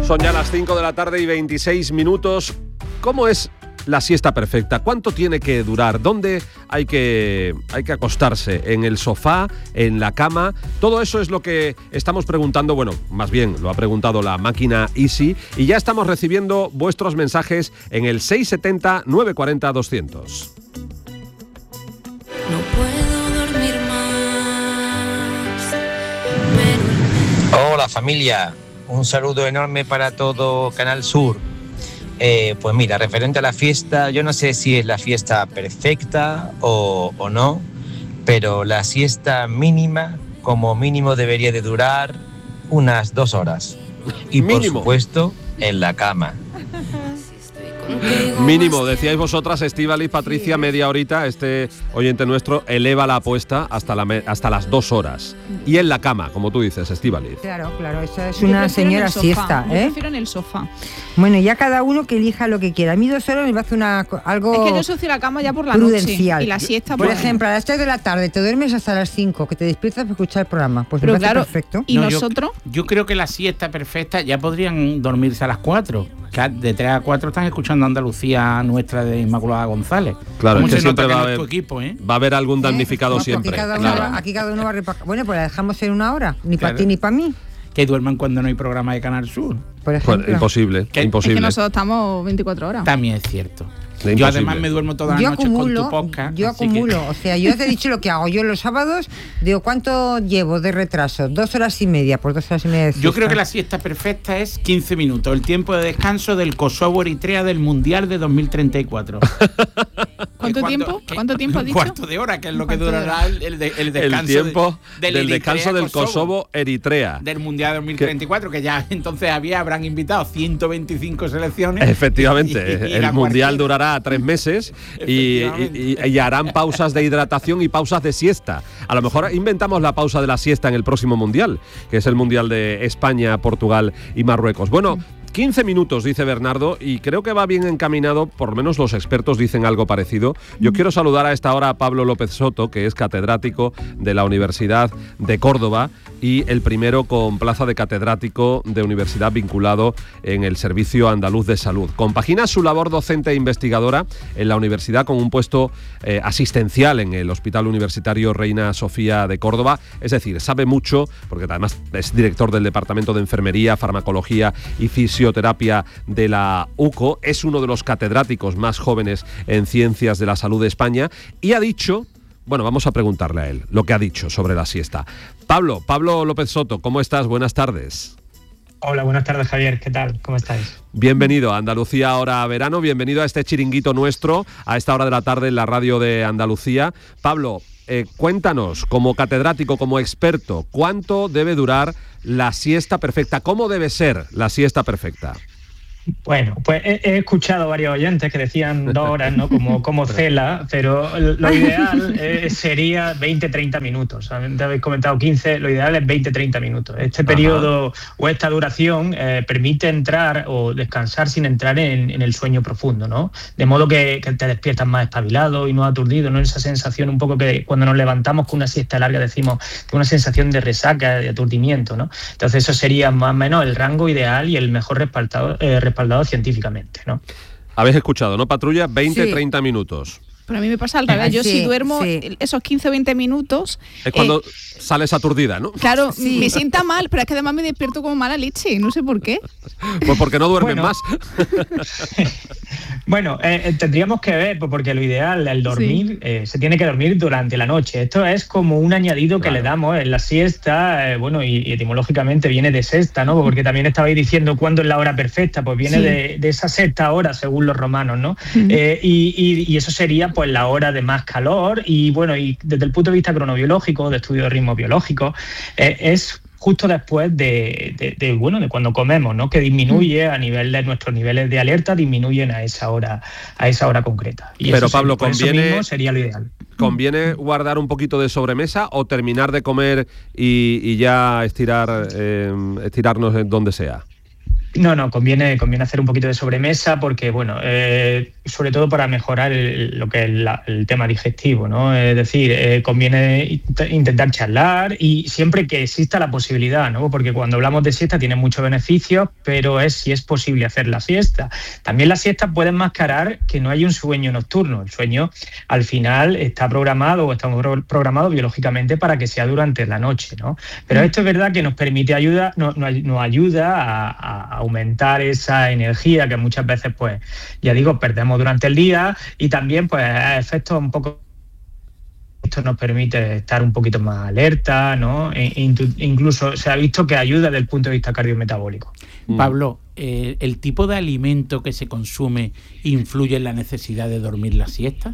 Son ya las 5 de la tarde y 26 minutos. ¿Cómo es la siesta perfecta? ¿Cuánto tiene que durar? ¿Dónde hay que acostarse? ¿En el sofá? ¿En la cama? Todo eso es lo que estamos preguntando. Bueno, más bien lo ha preguntado la máquina Easy y ya estamos recibiendo vuestros mensajes en el 670 940 200. No puedo dormir más. Hola familia, un saludo enorme para todo Canal Sur. Pues mira, referente a la fiesta, yo no sé si es la fiesta perfecta o no, pero la siesta mínima, como mínimo debería de durar unas 2 horas. Y por supuesto, en la cama. Mínimo, decíais vosotras, Estíbaliz, Patricia, media horita. Este oyente nuestro eleva la apuesta hasta las 2 horas. Y en la cama, como tú dices, Estíbaliz. Claro, esa es una señora siesta, ¿eh? Yo prefiero en el sofá. Bueno, ya cada uno que elija lo que quiera. A mí 2 horas me parece algo Es que yo asocio la cama ya por la prudencial. noche. Y la siesta por ejemplo, a las 3 de la tarde te duermes hasta las 5, que te despiertas para escuchar el programa. Pues pero me parece claro, perfecto. ¿Y nosotros? Yo creo que la siesta perfecta ya podrían dormirse a las 4. De 3 a 4 están escuchando Andalucía nuestra de Inmaculada González. Claro, es que siempre va a haber algún damnificado siempre. Aquí cada uno va a repartir. Bueno, pues la dejamos en 1 hora, ni para ti ni para mí. Que duerman cuando no hay programa de Canal Sur. Por ejemplo. Imposible. Es que nosotros estamos 24 horas. También es cierto. Yo además me duermo todas las noches con tu podcast. Yo acumulo, o sea, yo te he dicho lo que hago. Yo los sábados, digo, ¿cuánto llevo de retraso? 2 horas y media, por 2 horas y media de siesta. Yo creo que la siesta perfecta es 15 minutos, el tiempo de descanso del Kosovo-Eritrea del Mundial de 2034. ¿Cuánto tiempo has dicho? Un cuarto de hora, que es lo que durará el descanso. El tiempo del descanso del Kosovo-Eritrea. Del Mundial de 2034, que ya entonces habrán invitado 125 selecciones. Efectivamente, el Mundial durará 3 meses y harán pausas de hidratación y pausas de siesta. A lo mejor inventamos la pausa de la siesta en el próximo Mundial, que es el Mundial de España, Portugal y Marruecos. Bueno, 15 minutos, dice Bernardo, y creo que va bien encaminado, por lo menos los expertos dicen algo parecido. Yo quiero saludar a esta hora a Pablo López Soto, que es catedrático de la Universidad de Córdoba y el primero con plaza de catedrático de universidad vinculado en el Servicio Andaluz de Salud. Compagina su labor docente e investigadora en la universidad con un puesto asistencial en el Hospital Universitario Reina Sofía de Córdoba, es decir, sabe mucho, porque además es director del Departamento de Enfermería, Farmacología y Fisioterapia de la UCO, es uno de los catedráticos más jóvenes en Ciencias de la Salud de España y ha dicho... Bueno, vamos a preguntarle a él lo que ha dicho sobre la siesta. Pablo López Soto, ¿cómo estás? Buenas tardes. Hola, buenas tardes, Javier. ¿Qué tal? ¿Cómo estáis? Bienvenido a Andalucía Ahora Verano, bienvenido a este chiringuito nuestro, a esta hora de la tarde en la radio de Andalucía. Pablo, cuéntanos, como catedrático, como experto, ¿cuánto debe durar la siesta perfecta? ¿Cómo debe ser la siesta perfecta? Bueno, pues he escuchado varios oyentes que decían 2 horas, ¿no? Como cela, pero lo ideal sería 20-30 minutos. Te habéis comentado 15, lo ideal es 20-30 minutos. Este periodo o esta duración permite entrar o descansar sin entrar en el sueño profundo, ¿no? De modo que te despiertas más espabilado y no aturdido, ¿no? Esa sensación un poco que cuando nos levantamos con una siesta larga decimos que una sensación de resaca, de aturdimiento, ¿no? Entonces eso sería más o menos el rango ideal y el mejor respaldado científicamente, ¿no? Habéis escuchado, ¿no, Patrulla? 20-30 minutos. Pero a mí me pasa al revés. Yo si duermo esos 15 o 20 minutos... Es cuando sales aturdida, ¿no? Claro, me sienta mal, pero es que además me despierto como mala leche. No sé por qué. Pues porque no duermen más. Bueno, tendríamos que ver, porque lo ideal, el dormir, se tiene que dormir durante la noche. Esto es como un añadido que le damos en la siesta, y etimológicamente viene de sexta, ¿no? Porque también estabais diciendo cuándo es la hora perfecta, pues viene de esa sexta hora, según los romanos, ¿no? Y eso sería pues la hora de más calor y desde el punto de vista cronobiológico, de estudio de ritmo biológico, es justo después de cuando comemos, ¿no? Que disminuye a nivel de nuestros niveles de alerta, disminuyen a esa hora concreta. Y pero eso Pablo, sería lo ideal. ¿Conviene guardar un poquito de sobremesa o terminar de comer y ya estirarnos en donde sea? No, conviene hacer un poquito de sobremesa porque, bueno, sobre todo para mejorar lo que es el tema digestivo, ¿no? Es decir, conviene intentar charlar y siempre que exista la posibilidad, ¿no? Porque cuando hablamos de siesta tiene muchos beneficios, pero si es posible hacer la siesta. También la siesta puede enmascarar que no hay un sueño nocturno. El sueño, al final, estamos programados biológicamente para que sea durante la noche, ¿no? Pero esto es verdad que nos permite nos ayuda a aumentar esa energía que muchas veces, pues, ya digo, perdemos durante el día y también, pues, efectos un poco... Esto nos permite estar un poquito más alerta, ¿no? Incluso se ha visto que ayuda desde el punto de vista cardiometabólico. Pablo, ¿el tipo de alimento que se consume influye en la necesidad de dormir la siesta?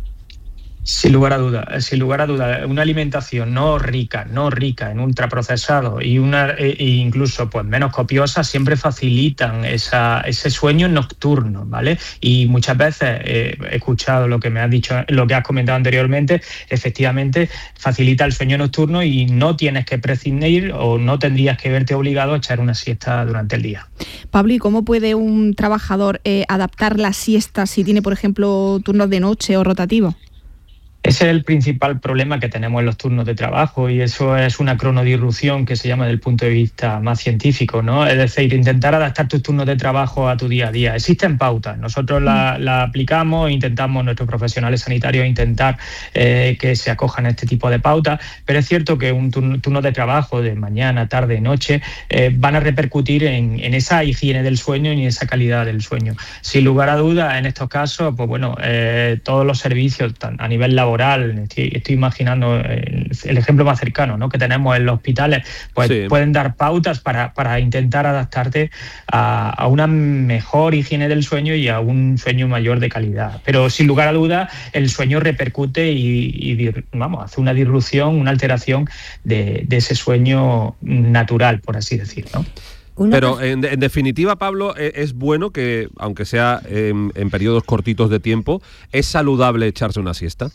Sin lugar a dudas. Una alimentación no rica en ultraprocesados y incluso pues menos copiosa siempre facilitan ese sueño nocturno, ¿vale? Y muchas veces he escuchado lo que me has dicho, lo que has comentado anteriormente, efectivamente facilita el sueño nocturno y no tienes que prescindir o no tendrías que verte obligado a echar una siesta durante el día. Pablo, ¿y cómo puede un trabajador adaptar la siesta si tiene, por ejemplo, turnos de noche o rotativos? Ese es el principal problema que tenemos en los turnos de trabajo y eso es una cronodisrupción que se llama desde el punto de vista más científico, ¿no? Es decir, intentar adaptar tus turnos de trabajo a tu día a día. Existen pautas, nosotros la aplicamos, intentamos, nuestros profesionales sanitarios, intentar que se acojan a este tipo de pautas, pero es cierto que un turno de trabajo de mañana, tarde, noche, van a repercutir en esa higiene del sueño y en esa calidad del sueño. Sin lugar a dudas, en estos casos, pues bueno, todos los servicios a nivel laboral, estoy imaginando el ejemplo más cercano, ¿no?, que tenemos en los hospitales, pues sí, pueden dar pautas para intentar adaptarte a una mejor higiene del sueño y a un sueño mayor de calidad. Pero sin lugar a dudas, el sueño repercute y hace una disrupción, una alteración de ese sueño natural, por así decirlo, ¿no? Pero en definitiva, Pablo, es bueno que, aunque sea en periodos cortitos de tiempo, ¿es saludable echarse una siesta?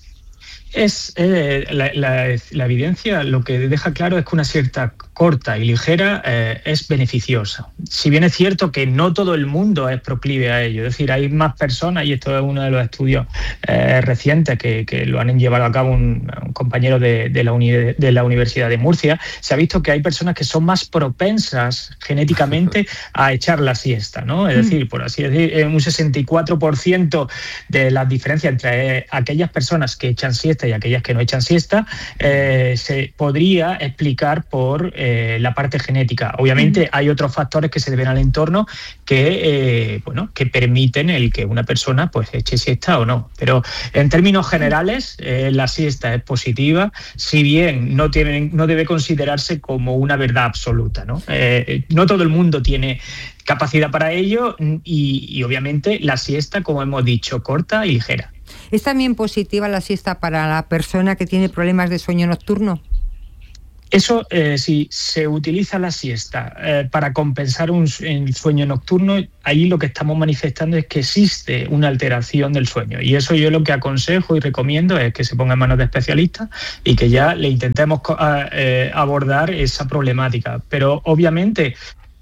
La evidencia lo que deja claro es que una siesta corta y ligera es beneficiosa. Si bien es cierto que no todo el mundo es proclive a ello, es decir, hay más personas, y esto es uno de los estudios recientes que lo han llevado a cabo un compañero de la Universidad de Murcia, se ha visto que hay personas que son más propensas genéticamente a echar la siesta, ¿no? Es decir, por así decir, un 64% de las diferencias entre aquellas personas que echan siesta y aquellas que no echan siesta se podría explicar por la parte genética. Obviamente hay otros factores que se deben al entorno que permiten el que una persona pues eche siesta o no. Pero en términos generales la siesta es positiva, si bien no debe considerarse como una verdad absoluta, ¿no? No todo el mundo tiene capacidad para ello y obviamente la siesta, como hemos dicho, corta y ligera. ¿Es también positiva la siesta para la persona que tiene problemas de sueño nocturno? Eso, si se utiliza la siesta para compensar el sueño nocturno, ahí lo que estamos manifestando es que existe una alteración del sueño. Y eso yo lo que aconsejo y recomiendo es que se ponga en manos de especialistas y que ya le intentemos abordar esa problemática. Pero obviamente,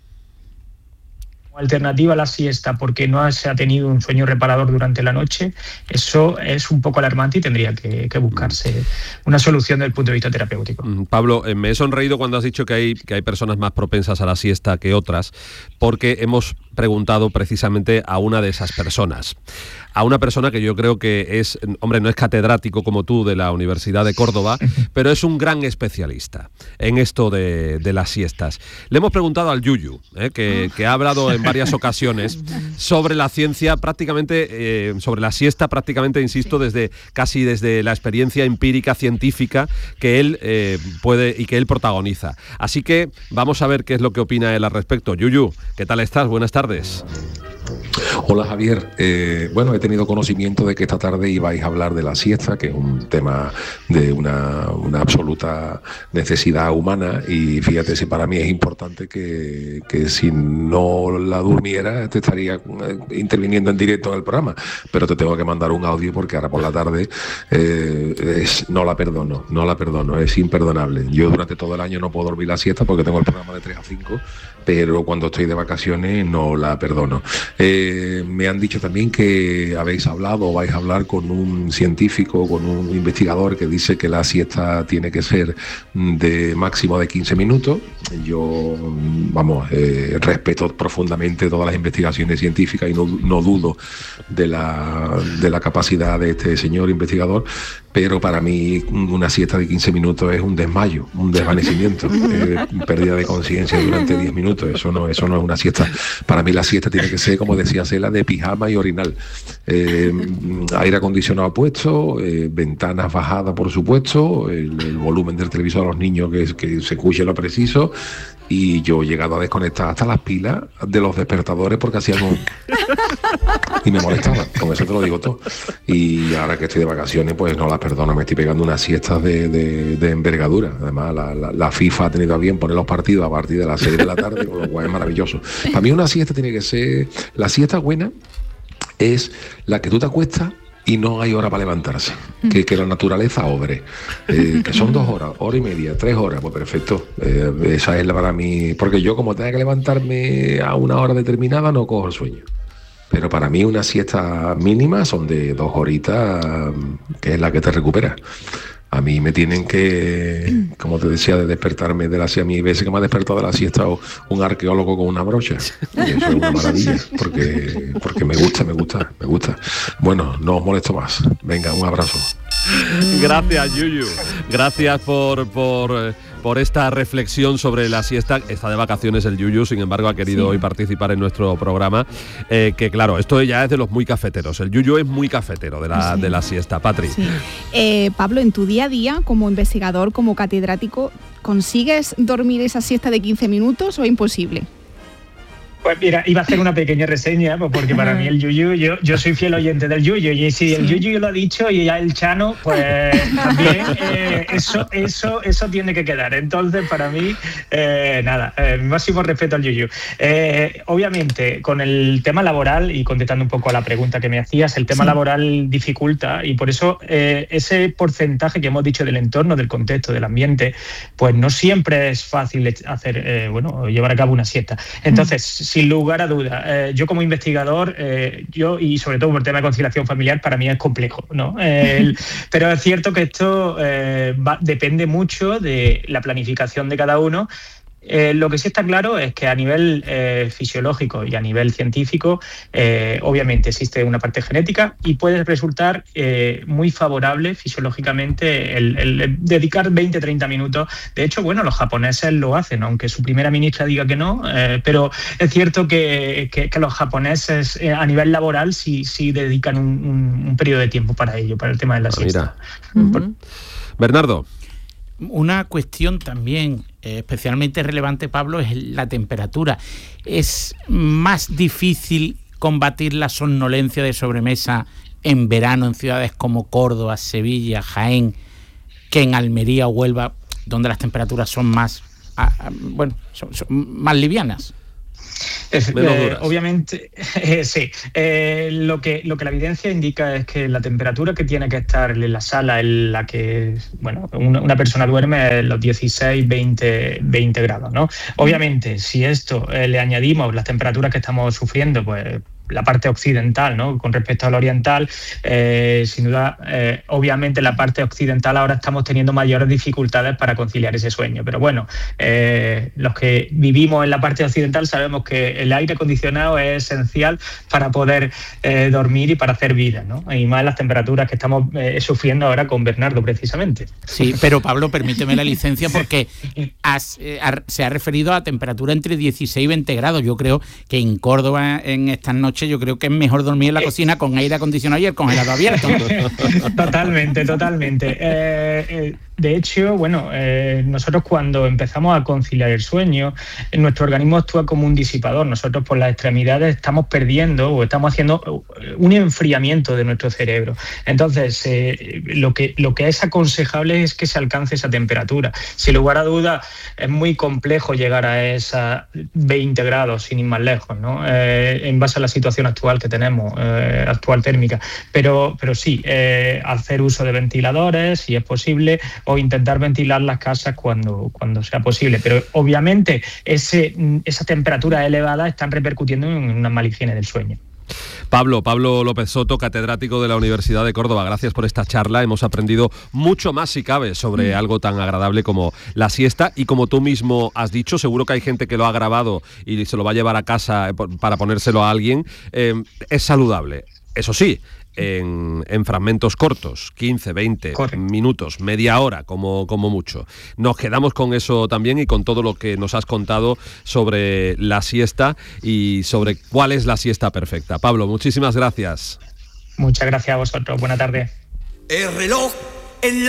alternativa a la siesta porque no se ha tenido un sueño reparador durante la noche, eso es un poco alarmante y tendría que buscarse una solución desde el punto de vista terapéutico. Pablo, me he sonreído cuando has dicho que hay personas más propensas a la siesta que otras, porque hemos preguntado precisamente a una de esas personas. A una persona que yo creo que es, hombre, no es catedrático como tú de la Universidad de Córdoba, pero es un gran especialista en esto de las siestas. Le hemos preguntado al Yuyu, que ha hablado en varias ocasiones sobre la ciencia, prácticamente, sobre la siesta, prácticamente, insisto, desde la experiencia empírica, científica, que él puede y que él protagoniza. Así que vamos a ver qué es lo que opina él al respecto. Yuyu, ¿qué tal estás? Buenas tardes. Hola Javier, bueno, he tenido conocimiento de que esta tarde ibais a hablar de la siesta, que es un tema de una absoluta necesidad humana, y fíjate si para mí es importante que si no la durmiera te estaría interviniendo en directo en el programa, pero te tengo que mandar un audio porque ahora por la tarde no la perdono, es imperdonable. Yo durante todo el año no puedo dormir la siesta porque tengo el programa de 3 a 5, pero cuando estoy de vacaciones no la perdono. Me han dicho también que habéis hablado o vais a hablar con un científico, con un investigador que dice que la siesta tiene que ser de máximo de 15 minutos. Yo, respeto profundamente todas las investigaciones científicas y no dudo de la capacidad de este señor investigador, pero para mí una siesta de 15 minutos es un desmayo, un desvanecimiento, pérdida de conciencia durante 10 minutos. Eso no es una siesta. Para mí la siesta tiene que ser, como decía Cela, de pijama y orinal. Aire acondicionado puesto, ventanas bajadas por supuesto, el volumen del televisor a los niños que se escuche lo preciso, y yo he llegado a desconectar hasta las pilas de los despertadores porque hacían y me molestaban, con eso te lo digo todo. Y ahora que estoy de vacaciones pues no las perdono, me estoy pegando unas siestas de envergadura. Además la FIFA ha tenido a bien poner los partidos a partir de las 6 de la tarde, con lo cual es maravilloso. Para mí una siesta tiene que ser, la siesta buena es la que tú te acuestas y no hay hora para levantarse, que la naturaleza obre, que son 2 horas, hora y media, 3 horas, pues perfecto. Esa es la para mí, porque yo como tenga que levantarme a una hora determinada no cojo el sueño. Pero para mí una siesta mínima son de 2 horitas, que es la que te recupera. A mí me tienen que, como te decía, de despertarme de la siesta. A mí hay veces que me ha despertado de la siesta un arqueólogo con una brocha. Y eso es una maravilla, porque me gusta. Bueno, no os molesto más. Venga, un abrazo. Gracias, Yuyu. Gracias por esta reflexión sobre la siesta. Está de vacaciones el Yuyu, sin embargo ha querido hoy participar en nuestro programa, que claro, esto ya es de los muy cafeteros. El Yuyu es muy cafetero de la siesta. Patri. Sí. Pablo, en tu día a día, como investigador, como catedrático, ¿consigues dormir esa siesta de 15 minutos o es imposible? Pues mira, iba a hacer una pequeña reseña, pues porque para mí el Yuyu, yo soy fiel oyente del Yuyu, y si el Yuyu lo ha dicho y ya el Chano, pues también eso tiene que quedar. Entonces, para mí, máximo respeto al Yuyu. Obviamente, con el tema laboral, y contestando un poco a la pregunta que me hacías, el tema laboral dificulta, y por eso ese porcentaje que hemos dicho del entorno, del contexto, del ambiente, pues no siempre es fácil hacer, llevar a cabo una siesta. Entonces, sin lugar a duda, yo como investigador, y sobre todo por el tema de conciliación familiar, para mí es complejo, ¿no? Pero es cierto que esto depende mucho de la planificación de cada uno. Lo que sí está claro es que a nivel fisiológico y a nivel científico, obviamente existe una parte genética y puede resultar muy favorable fisiológicamente el dedicar 20-30 minutos. De hecho, los japoneses lo hacen, aunque su primera ministra diga que no, pero es cierto que los japoneses a nivel laboral sí dedican un periodo de tiempo para ello, para el tema de la siesta. Bernardo. Una cuestión también especialmente relevante, Pablo, es la temperatura. ¿Es más difícil combatir la somnolencia de sobremesa en verano en ciudades como Córdoba, Sevilla, Jaén, que en Almería o Huelva, donde las temperaturas son más, son más livianas? Obviamente, sí. Lo que la evidencia indica es que la temperatura que tiene que estar en la sala en la que una persona duerme es los 16-20 grados, ¿no? Obviamente, si esto le añadimos las temperaturas que estamos sufriendo, pues la parte occidental, ¿no? Con respecto a la oriental, sin duda, obviamente la parte occidental ahora estamos teniendo mayores dificultades para conciliar ese sueño. Pero los que vivimos en la parte occidental sabemos que el aire acondicionado es esencial para poder dormir y para hacer vida, ¿no? Y más las temperaturas que estamos sufriendo ahora con Bernardo, precisamente. Sí, pero Pablo, permíteme la licencia porque se ha referido a temperatura entre 16 y 20 grados. Yo creo que en Córdoba en estas noches yo creo que es mejor dormir en la cocina con aire acondicionado y el congelador abierto. Totalmente. De hecho, bueno, nosotros cuando empezamos a conciliar el sueño, nuestro organismo actúa como un disipador. Nosotros por las extremidades estamos perdiendo o estamos haciendo un enfriamiento de nuestro cerebro. Entonces, lo que es aconsejable es que se alcance esa temperatura. Sin lugar a dudas, es muy complejo llegar a esas 20 grados, sin ir más lejos, ¿no? En base a la situación actual que tenemos, actual térmica. Pero sí, hacer uso de ventiladores, si es posible, o intentar ventilar las casas cuando sea posible. Pero obviamente esa temperatura elevada están repercutiendo en una mala higiene del sueño. Pablo López Soto, catedrático de la Universidad de Córdoba, gracias por esta charla. Hemos aprendido mucho más, si cabe, sobre algo tan agradable como la siesta, y como tú mismo has dicho, seguro que hay gente que lo ha grabado y se lo va a llevar a casa para ponérselo a alguien. Es saludable, eso sí, en fragmentos cortos, 15, 20 minutos, media hora como mucho. Nos quedamos con eso también y con todo lo que nos has contado sobre la siesta y sobre cuál es la siesta perfecta. Pablo, muchísimas gracias. Muchas gracias a vosotros. Buena tarde. El reloj en la